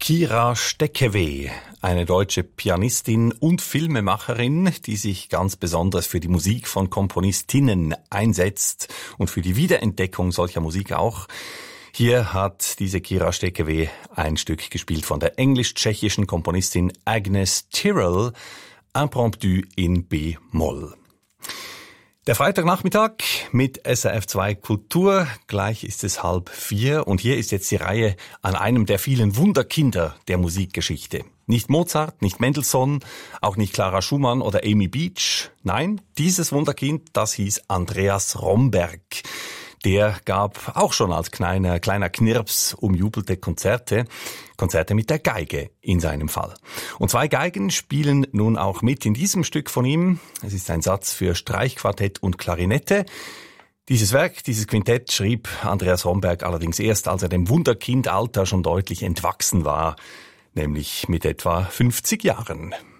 Kira Steckeweh, eine deutsche Pianistin und Filmemacherin, die sich ganz besonders für die Musik von Komponistinnen einsetzt und für die Wiederentdeckung solcher Musik auch. Hier hat diese Kira Steckeweh ein Stück gespielt von der englisch-tschechischen Komponistin Agnes Tyrrell, Impromptu in B-Moll. Der Freitagnachmittag mit SRF 2 Kultur. Gleich ist es 3:30 und hier ist jetzt die Reihe an einem der vielen Wunderkinder der Musikgeschichte. Nicht Mozart, nicht Mendelssohn, auch nicht Clara Schumann oder Amy Beach. Nein, dieses Wunderkind, das hieß Andreas Romberg. Der gab auch schon als kleiner Knirps umjubelte Konzerte mit der Geige in seinem Fall. Und 2 Geigen spielen nun auch mit in diesem Stück von ihm. Es ist ein Satz für Streichquartett und Klarinette. Dieses Werk, dieses Quintett schrieb Andreas Romberg allerdings erst, als er dem Wunderkindalter schon deutlich entwachsen war, nämlich mit etwa 50 Jahren.